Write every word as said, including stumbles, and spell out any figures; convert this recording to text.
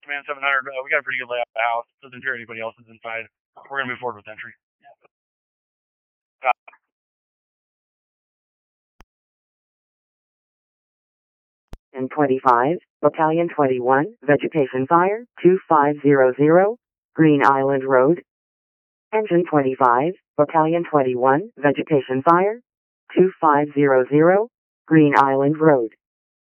Command seven hundred, uh, we got a pretty good layout of the house. Doesn't appear anybody else is inside. We're going to move forward with entry. Uh, And twenty-five, Battalion twenty-one, Vegetation Fire, two five zero zero, Green Island Road. Engine twenty-five, Battalion twenty-one, Vegetation Fire, two five zero zero, Green Island Road.